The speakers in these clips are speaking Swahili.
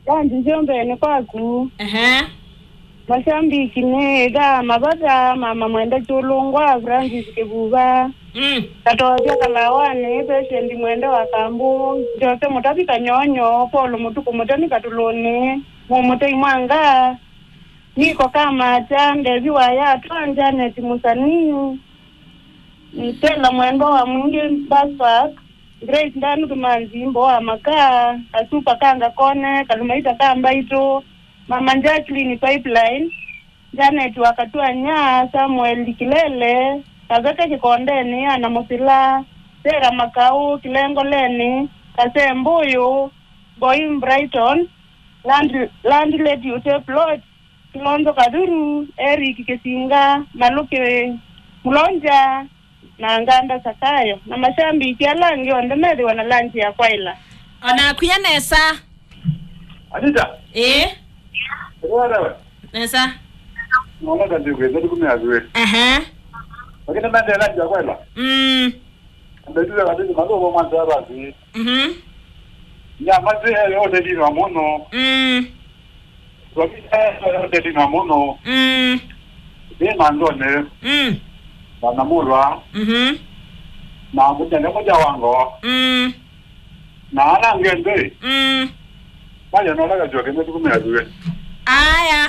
Kandi jombe ni kwaku. Masambiki nega mabata mama mwenda chulungwa Francis Kibuga. Katoa kalawane patient mwenda wa Kambu. Jote mutapika nyonyo polo mutuku mutani katuloni. Mumutei mwanga. Niko kama chande viwa ya tuanja neti musani. Tela mwendo wa mwingi baspak. Grace ndanu kumanzi mbo wa maka. Asupa kanga kone. Kalumaita kamba ito. Mama Jacqueline Pipeline. Janet wakatua nya Samuel Kilele. Kazaka kikondeni ana musila. Sera makau kilengo leni. Kase mbuyu. Boyim Brighton. Land lady uteplot. Kilondo kaduru. Eric Kesinga. Maluke Mulonja. Na nganda Sakayo. Na mashambi ikialangi ondemedi wana lanchi ya kwaila. Ona kuyanesa. Anita. Nesa. Mwana kandiwe ndio kumeazwe. Lakini mande lanchi ya kwaila. Ndio wadizi madogo mwanzo abazi. Ya mazi yote dino mono. Wakisha yote dino mono. Ni mandone. Wanamurwa. Na mjane moja wango. Na ana ngende. Baya nolaga joke ndio kumeazwe. Aya.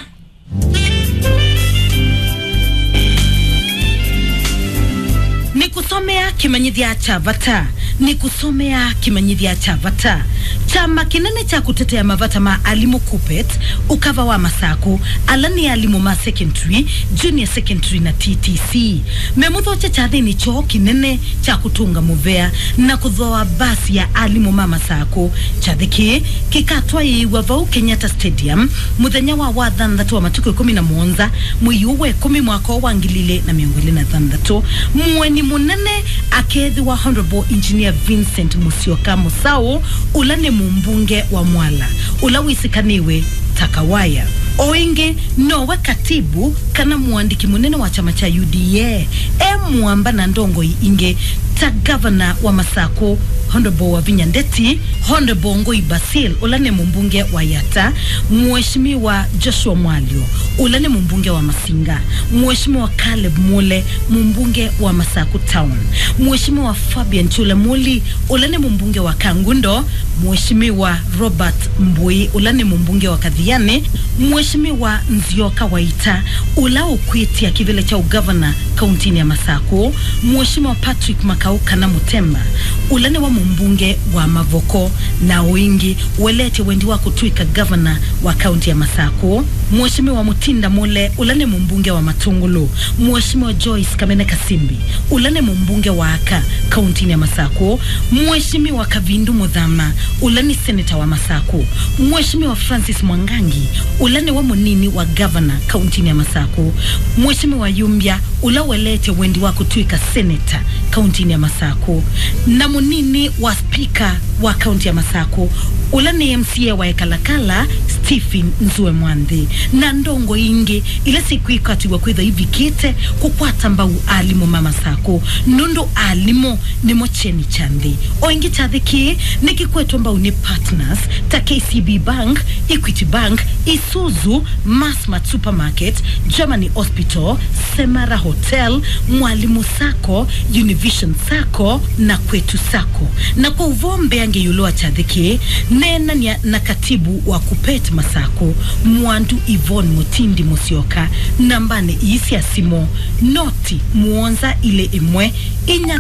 Nikusomea kimanyithia cha Vata. Nikusomea kimanyithia cha Vata. Chama kinene cha kutetea mavata ma alimu Kupet, ukava wa Masako, alani alimu ma secondary, junior secondary na TTC. Memutho cha chadhi ni cho kinene cha kutunga muvea na kudhoa basi ya alimu ma Masako. Chadhiki, kikatwa wavau Kenyatta Stadium, muthenya wa wathandatu wa matuko 11, mwiyuwe 10 mwako wangilile na miongwili na thandatu. Mweni munene akethi wa Honorable Engineer Vincent Musyoka Musau, ulane mumbunge wa Mwala, ulawisikaniwe Takawaya. Oinge nowe katibu kana muandiki munene wa chama cha UDA. Muamba na ndongo inge ta governor wa Masako, Honorable wa Vinyandeti, Honorable Ngoi Basil, ulane mumbunge wa Yata, Mheshimiwa Joshua Mwalio, ulane mumbunge wa Masinga, Mheshimiwa Caleb Mule, mumbunge wa Masako Town, Mheshimiwa Fabian Chule Muli, ulane mumbunge wa Kangundo, Mheshimiwa Robert Mbui, ulane mumbunge wa Kadhiane, Mheshimiwa Nzioka Waita, ulao kuitia kivile cha ugavana kauntini ya Masako, Mheshimiwa Patrick Makauka na Mutemba, ulane wa mumbunge wa Mavoko na wingi welete wendi wa kutuika governor wa kaunti ya Masako, Mheshimiwa Mutinda Mule, ulane mumbunge wa Matungulu, Mheshimiwa Joyce Kamene Kasimbi, ulane mumbunge wa Aka kauntini ya Masako, Mheshimiwa Kavindu Mudhama, ulane senator wa Masako, Mheshimiwa Francis Mwangangi, ulane wa munini wa governor kauntini ya Masako, Mheshimiwa Yumbia, ulawelete wendi wa kutuika senator kauntini ya Masako, na munini wa speaker wa kaunti ya Masako, ulane MCA wa Ekalakala Stephen Nzue Mwandhi, na ndongo ingi ile siku ikati wa kwitha hivi kite kukwata mbau alimu mama Masako, nundo alimu ni mocheni chandi. Oingi chadhiki nikikwetu mbau ni partners ta KCB Bank, Equity Bank, Isuzu, Massmart Supermarket, Germany Hospital, Semara Hotel, Mwalimu Sako, Univision Sako na Kwetu Sako. Na kwa uvombe ange yuloa chadhiki nena na katibu wa Kupet Masako, Mwandu Yvonne Mutindi Musyoka, nambane isi ya simo noti muonza ile imwe inya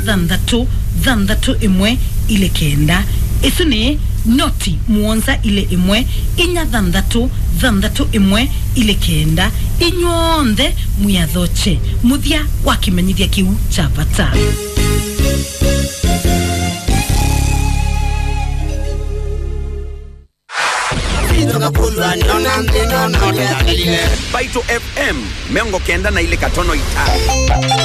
dhandatu imwe ile kenda. Isuni noti muonza ile imwe inya dhandatu imwe ile kenda. Inyonde muyadhoche muthia wakimanyithia kiu cha Vata. Baito FM mengo kenda na ile katono ita.